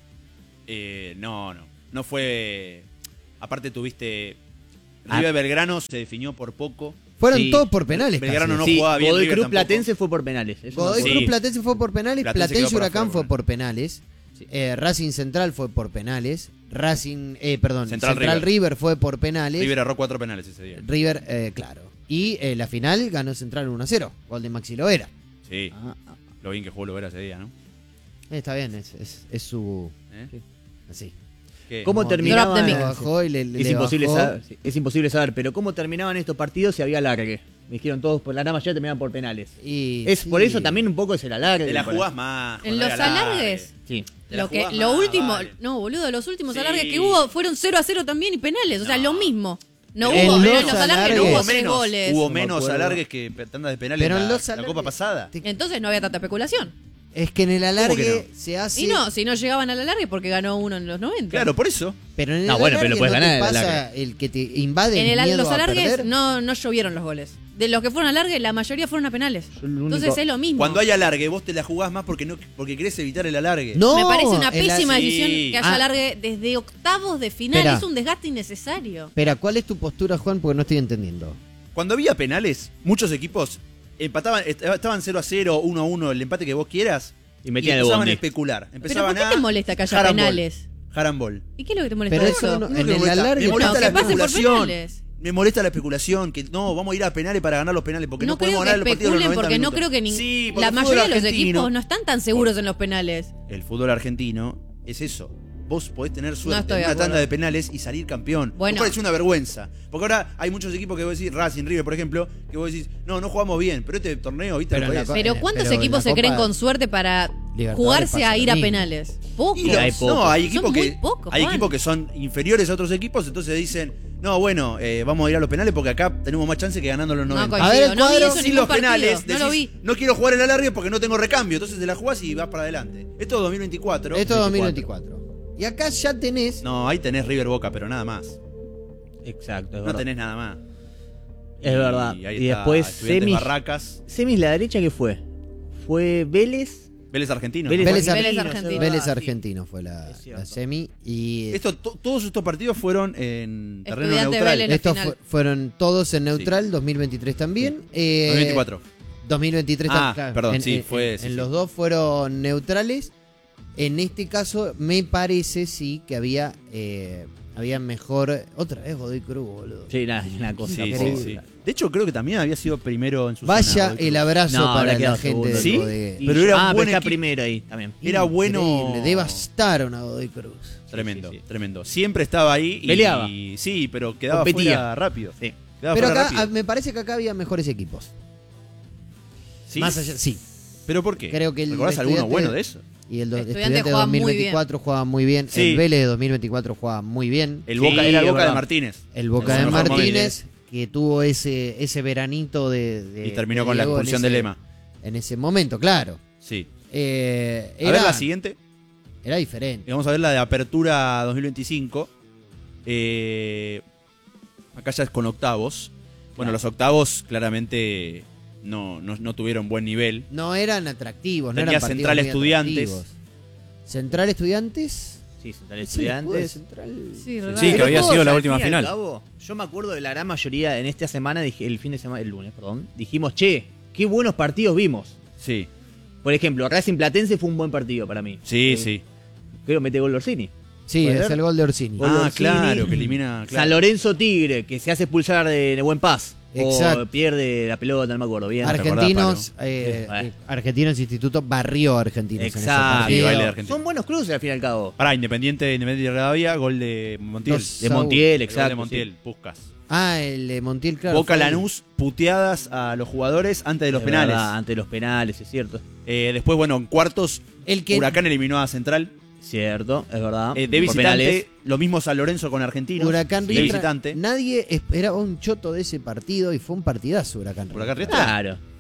Eh, no, no. No fue. Aparte tuviste. Ah. River Belgrano se definió por poco. Fueron Sí. todos por penales. Belgrano casi. no Sí, jugaba bien, Godoy River Cruz tampoco. Platense fue por penales. eso me Godoy acuerdo. Cruz Sí. Platense fue por penales, Platense Platense quedó por Huracán afuera, fue bueno. por penales, eh, Racing Central fue por penales, Racing, eh, perdón, Central Central, River. River. fue por penales, River River, erró cuatro penales ese día. eh, claro. Y eh, la final ganó Central uno a cero, gol de Maxi Lovera. Sí. Ah, ah. Lo bien que jugó Lovera ese día, ¿no? Eh, está bien, es, es, es su... ¿Eh? así. ¿Qué? ¿Cómo Como terminaba? Drop the Le mic. bajó y le, le Es imposible, bajó. saber, sí, es imposible saber, pero ¿cómo terminaban estos partidos si había alargue? Me dijeron todos, por la gran mayoría terminaban por penales. Y Es sí. por eso también un poco es el alargue. Te la Para- jugás más. En con los el alargue. alargues. Sí. Te la Lo, que, jugás lo más, último, vale. no, boludo, los últimos Sí. alargues que hubo fueron cero a cero también y penales. O sea, No. lo mismo. No En hubo, los pero en los alargues no alargues- hubo Hubo tres menos, goles. hubo No me menos acuerdo. alargues que tandas de penales Pero la, en los la alargues- Copa pasada. te- Entonces no había tanta especulación. Es que en el alargue que se hace... Y no, si no llegaban al alargue porque ganó uno en los noventa. Claro, por eso. Pero en el No, bueno, alargue pero lo puedes no ganar te en el pasa alargue. el que te invade En el, el, miedo los a alargues perder. no, no llovieron los goles. De los que fueron alargue, la mayoría fueron a penales. Yo lo Entonces único- es lo mismo. Cuando hay alargue, vos te la jugás más porque no porque querés evitar el alargue. No, Me parece una el- pésima sí. decisión que haya Ah. alargue desde octavos de final. Espera. Es un desgaste innecesario. Espera, ¿cuál es tu postura, Juan? Porque no estoy entendiendo. Cuando había penales, muchos equipos empataban, est- estaban cero a cero, uno a uno, el empate que vos quieras. Y metían el empezaban bondi. a especular. ¿Pero Empezaban por qué a te molesta que haya Harambol. penales? Harambol. ¿Y qué es lo que te molesta Pero de eso eso? no- No, en que me el molesta. alargue- Me molesta No, la que pase por especulación. penales. Me molesta la especulación, que no, vamos a ir a penales para ganar los penales, porque no, No, podemos creo que ganar los partidos en los especulen noventa porque no minutos. creo que ni- Sí, porque la el fútbol mayoría de los argentino- equipos no están tan seguros en los penales. El fútbol argentino es eso. Vos podés tener suerte estoy en de una acuerdo. tanda de penales y salir campeón. Bueno. Me parece una vergüenza. Porque ahora hay muchos equipos que vos decís, Racing, River, por ejemplo, que vos decís, no, no jugamos bien, pero este torneo, ¿viste? Pero lo en la podés. co- Pero ¿cuántos pero en equipos la se creen Copa con suerte para Libertadores jugarse pasa a lo ir a mismo. penales? Pocos. Y los- hay pocos. no, hay Son equipos muy que pocos, hay Juan. equipos que son inferiores a otros equipos, entonces dicen, no, bueno, eh, vamos a ir a los penales porque acá tenemos más chance que ganando los No noventa. coincido. A ver, el no vi cuadro- eso en Sin ningún los partido. penales, No lo vi. decís, no quiero jugar el alargue porque no tengo recambio, entonces te la jugás y vas para adelante. Esto es dos mil veinticuatro. Esto es dos mil veinticuatro. Y acá ya tenés... No, ahí tenés River Boca, pero nada más. Exacto, es No verdad. tenés nada más. Es verdad. Y, ahí Y está después Estudiantes semis, Barracas, semis la derecha, ¿qué fue? Fue Vélez. Vélez Argentino. Vélez, ¿no? Vélez Argentino, Vélez es Argentino. verdad, Vélez sí. Argentino fue la, Es cierto. la semi y Esto, to- todos estos partidos fueron en terreno Estudiante neutral. Vélez. la estos final. fu- fueron todos en neutral, dos mil veintitrés también. Eh, dos mil veinticuatro. dos mil veintitrés Ah, tam- claro. perdón, en, sí, en- fue- en- sí, en sí. los dos fueron neutrales. En este caso, me parece sí que había eh, había mejor. Otra vez Godoy Cruz, boludo. Sí, nada, una cosa. Sí, sí, increíble. sí. De hecho, creo que también había sido primero en su Vaya zona, Godoy Cruz. el abrazo No, para habrá la quedado gente segundo. del ¿Sí? Godoy. Pero era un ah, buen pero está equipo. primero ahí también. Era bueno. Increíble, devastaron a Godoy Cruz. Tremendo, Sí, sí, sí. tremendo. Siempre estaba ahí y Peleaba. sí, pero quedaba Competía. fuera rápido. Sí. Quedaba Pero fuera acá rápido. ah, me parece que acá había mejores equipos. ¿Sí? Más allá, sí. ¿Pero por qué? Creo que el ¿Recordás alguno Estudiante- bueno de eso? Y el do- Estudiante estudiante de jugaba muy dos mil veinticuatro jugaba muy bien. Sí. El Vélez de dos mil veinticuatro jugaba muy bien. El Sí, Boca, era el es Boca de verdad. Martínez. El Boca En de su mejor Martínez, que tuvo ese, ese veranito de, de- Y terminó de con la Diego en expulsión de ese- Lema. En ese momento, claro. Sí. Eh, A era, ver la siguiente. era diferente. Y vamos a ver la de Apertura dos mil veinticinco. Eh, acá ya es con octavos. Bueno, los octavos claramente no, no, no tuvieron buen nivel. No eran atractivos, no Tenía eran partidos Central muy Estudiantes. atractivos. Central Estudiantes. Sí, Central Sí, fue Estudiantes. Central. Sí, ¿verdad? Sí, que Pero había todos, sido la al última fin y al final. cabo, yo me acuerdo de la gran mayoría en esta semana, dije- el fin de semana, el lunes, perdón, dijimos, che, qué buenos partidos vimos. Sí, Por ejemplo, Racing Platense fue un buen partido para mí. sí, Eh, sí. Creo que mete gol Orsini. Sí, ¿Puede es ser? el gol de Orsini. Gol Ah, Orsini. claro, que elimina. Claro. San Lorenzo Tigre, que se hace expulsar de, de Buen Paz. Exacto. O pierde la pelota, no me acuerdo bien. Argentinos, Palo. eh, Sí, bueno. eh, Argentinos Instituto barrió a Argentinos. en ese Exacto. partido. Sí, baile de Argentina. Son buenos cruces al fin y al cabo. Pará, Independiente, Independiente de Rivadavia, gol de Montiel. Dos- De Saúl. Montiel, El gol exacto. de Montiel, sí. Puskas. Ah, el de Montiel, claro. Boca fue ahí. Lanús, puteadas a los jugadores antes de los Es penales. verdad, antes de los penales, es cierto. Eh, después, bueno, en cuartos, El que Huracán eliminó a Central. Cierto, es verdad. Eh, de Por penales. visitante, lo mismo San Lorenzo con Argentinos. Huracán de Riestra, visitante. nadie esperaba un choto de ese partido y fue un partidazo Huracán Riestra. Huracán Riestra. Claro.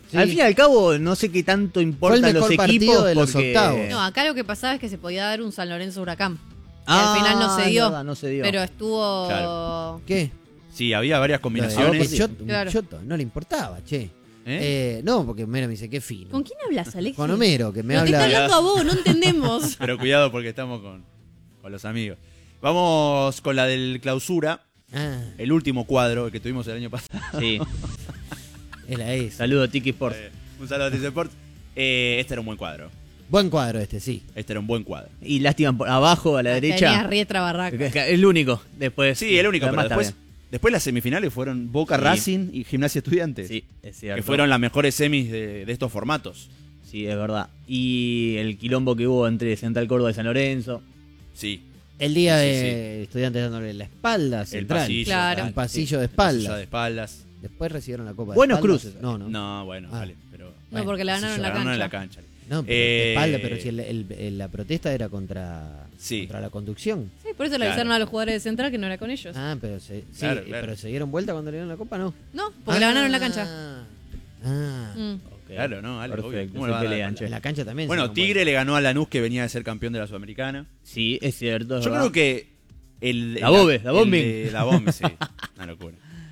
Sí. Al fin y al cabo, no sé qué tanto importan Fue el los mejor partido equipos de los porque... octavos. No, acá lo que pasaba es que se podía dar un San Lorenzo Huracán. Ah, al final no se es dio. verdad, no se dio. Pero estuvo. Claro. ¿Qué? Sí, había varias Porque combinaciones. Choto, un Claro. choto, no le importaba, che. ¿Eh? Eh, no, porque Homero me dice, qué fino. ¿Con quién hablas, Alexis? Con Homero, que me Pero te habla... está hablando a vos, no entendemos. Pero cuidado porque estamos con, con los amigos. Vamos con la del clausura. Ah, El último cuadro que tuvimos el año pasado. Sí. era ese. Saludo, Tiki Sports. Eh, un saludo a T C Sports. Eh, este era un buen cuadro. Buen cuadro este, sí. Este era un buen cuadro. Y lástima por abajo a la Tenías derecha. Riestra Barraca. Es el único. Después. Sí, el único, lo pero demás después, está después las semifinales fueron Boca Sí. Racing y Gimnasia Estudiantes. bien. Sí, es cierto. Que fueron las mejores semis de, de estos formatos. Sí, es verdad. Y el quilombo que hubo entre Central Córdoba y San Lorenzo. Sí. El día Sí, de estudiantes dándole la espalda El central. pasillo. Claro. Un pasillo de El pasillo espaldas. de espaldas. Después recibieron la copa de Buenos espaldas. cruces. No, no. No, bueno, Ah. vale. Pero No, porque la ganaron en la ganaron cancha. en la cancha. No, pero Eh, de espalda, pero si el- el- el- la protesta era contra, Sí. contra la conducción. Sí, por eso le Claro. avisaron a los jugadores de Central que no era con ellos. Ah, pero se, sí, Claro, eh, claro. pero se dieron vuelta cuando le dieron la copa, ¿no? No, porque la ganaron en la cancha. Ah. Mm. Ok. Claro, no, vale, obvio. Perfecto. ¿Cómo se le va a dar pelean, la- che. En la cancha también. se Bueno, dieron Tigre le ganó a Lanús, que venía de ser campeón de la Sudamericana. Sí, es cierto. es Yo verdad. creo que el... La Bobe, la el Bombing. de- La Bombing, sí. Una locura.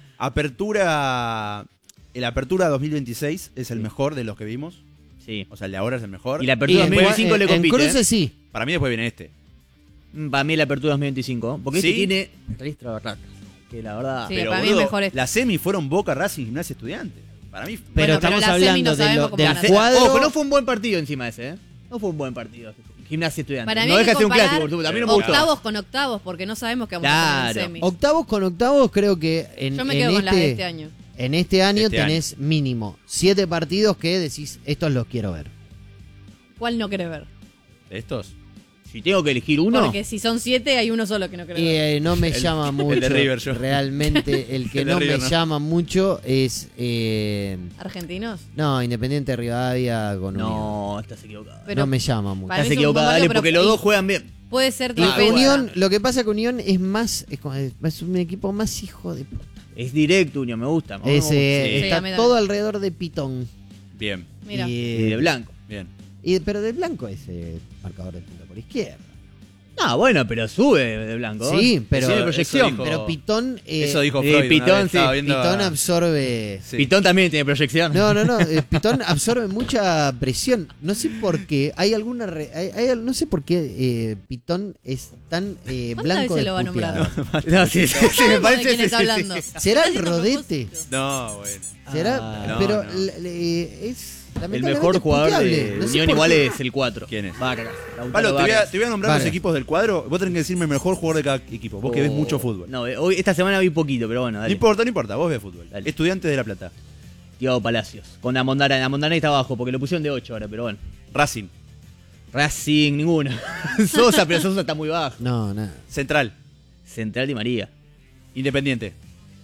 Apertura... El Apertura dos mil veintiséis es el Sí. mejor de los que vimos. Sí. O sea, el de ahora es el mejor. Y la Y apertura en- dos mil veinticinco en- le compite. En cruces ¿eh? sí. Para mí después viene este. Mm, Para mí la apertura dos mil veinticinco. Porque ¿Sí? este tiene Riestra Barraca. Que la verdad. Sí, Pero, para mí es boludo, mejor este. Las semis fueron Boca, Racing, Gimnasia, Estudiantes. Para mí... Pero Bueno, pero estamos la semi hablando no de sabemos lo- cómo del van a ser. cuadro. Ojo, no fue un buen partido encima ese, ¿eh? No fue un buen partido. Gimnasia Estudiante. Para mí no hay deja que de ser un comparar clásico, por supuesto. A mí no me gustó. octavos con octavos, porque no sabemos qué vamos a hacer Claro. en semis. Octavos con octavos, creo que en, Yo me en quedo con las de este, este año. en este año Este tenés mínimo siete partidos que decís, estos los quiero ver. ¿Cuál no querés ver? ¿De estos? Si tengo que elegir uno. Porque si son siete, hay uno solo que no querés Y ver. eh, no me El- llama el mucho. de River, yo. Realmente, el que El de no River, me no. llama mucho es. eh, ¿Argentinos? no, Independiente de Rivadavia con Unión. No, estás equivocado. Pero no me llama mucho. para mí Estás es un buen equivocado, dale, partido, porque pero- los dos juegan bien. puede ser Y diferente. Unión, lo que pasa con Unión es más. Es, como- es un equipo más hijo de puta. Es directo, Unión, me gusta. me Es, gusta. eh, Sí. Sí, está a mí también. todo alrededor de Pitón. Bien, Mira. Y, Y de blanco. bien. y- pero de blanco es eh, marcador de punta por izquierda. No, bueno, pero sube de blanco. Sí, pero- Tiene Eso proyección. dijo- Pero Pitón. eh, Eso dijo eh, Freud. una Pitón, vez, estaba sí. viendo Pitón a- absorbe. Sí. Pitón también tiene proyección. No, no, no. eh, Pitón absorbe mucha presión. No sé por qué. Hay alguna. re- hay- hay- no sé por qué eh, Pitón es tan eh, ¿Cuántas blanco veces de lo va a nombrar? puteado. No, sí, sí, sí, me Sabemos parece. de quién sí, está sí, hablando. sí. ¿Será el Haciendo rodete? propósito. No, bueno. ¿Será? Ah, no, pero no. le- le- es. El lamentablemente mejor jugador puteable. de No sé Unión por igual qué. es el cuatro. ¿Quién es? Vargas. Lautaro Palo, te voy, a, Vargas. te voy a nombrar Vargas. los equipos del cuadro. Vos tenés que decirme el mejor jugador de cada equipo. Vos que ves Oh, mucho fútbol. No, No, eh, hoy, esta semana vi poquito, pero bueno, dale. importa, no importa. Vos ves fútbol. Dale. Estudiantes de La Plata. Tiago Palacios. Con Amondana. Amondana está abajo, porque lo pusieron de ocho ahora, pero bueno. Racing. Racing, ninguno. Sosa, pero Sosa está muy bajo. No, nada. Central. Central Di María. Independiente.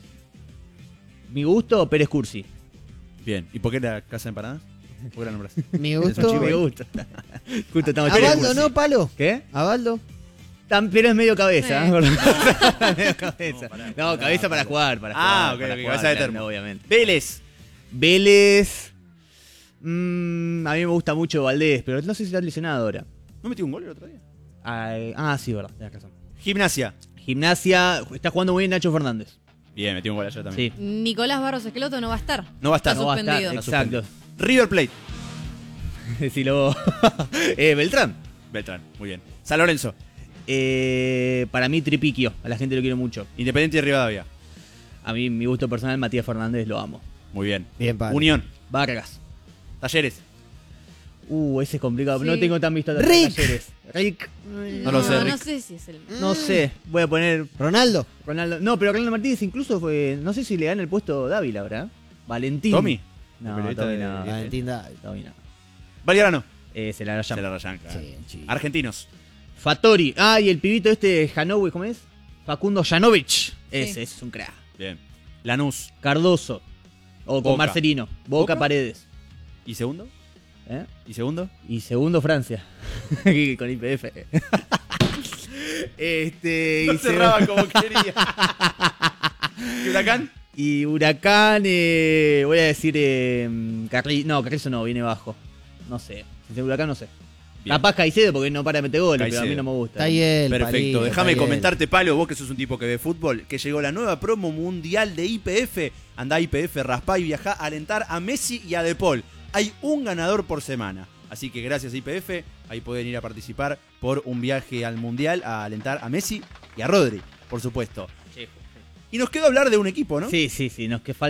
Mi gusto, Pérez Cursi. Bien. ¿Y por qué la Casa de Empanadas? ¿Por qué la nombras? Me Eso, gustó. chivo, Me eh. gusta. Justo estamos Pérez Abaldo, Cursi. ¿no, Palo? ¿Qué? Abaldo. Tan- pero es medio cabeza, Eh. ¿eh? Perdón. medio cabeza. No, pará, No, pará, cabeza para pará. jugar, para Ah, jugar. ok, para ok, jugar, cabeza de claro, termo. obviamente. Vélez. Vélez. mm, a mí me gusta mucho Valdés, pero no sé si está lesionado ahora. ¿No metió un gol el otro día? Ay, ah, sí, verdad, tenés razón. Gimnasia. Gimnasia, está jugando muy bien Nacho Fernández. Bien, metió un gol allá también. Sí. Nicolás Barros Esqueloto no va a estar. No va a estar. Está No va a estar, suspendido. exacto. River Plate. Decilo. eh, Beltrán. Beltrán. Muy bien. San Lorenzo. Eh, para mí, Tripiquio. A la gente lo quiero mucho. Independiente de Rivadavia. A mí, mi gusto personal, Matías Fernández, lo amo. Muy bien. Bien, Palo. Unión. Vargas. Talleres. Uh, ese es complicado. Sí. No tengo tan visto a Rick. Talleres. Rick. No lo sé, No Rick. sé si es el. No sé. Voy a poner Ronaldo. Ronaldo. No, pero Ronaldo Martínez incluso fue. No sé si le gana el puesto Dávila, ¿verdad? Valentín. Tommy. El No, periodista Tommy de- no. de- Valentín Dávila. Tommy no. Valierano. Eh, se la raya. Se la rayan, claro. Sí, chico. Argentinos. Fattori. Ah, y el pibito este, Janovic, ¿cómo es? Facundo Janovic. Ese es un crack. Bien. Lanús. Cardoso. O con Boca. Marcelino. Boca, ¿Boca? Paredes. ¿Y segundo? ¿Eh? ¿Y segundo? Y segundo, Francia. Con I P F. este. y No se- cerraba como quería. ¿Y Huracán? Y Huracán, eh, voy a decir. Eh, Carri- no, Carrizo no, viene bajo. No sé. Si es Huracán, no sé. Bien. Capaz Caicedo, porque no para de meter goles, pero a mí Caicedo. no me gusta. Está ahí él, Perfecto, Palito, déjame está ahí él. comentarte, Palo, vos que sos un tipo que ve fútbol, que llegó la nueva promo mundial de I P F. Andá a I P F, raspá y viajá a alentar a Messi y a De Paul. Hay un ganador por semana. Así que gracias a I P F, ahí pueden ir a participar por un viaje al mundial a alentar a Messi y a Rodri, por supuesto. Y nos quedó hablar de un equipo, ¿no? Sí, sí, sí, nos que falta.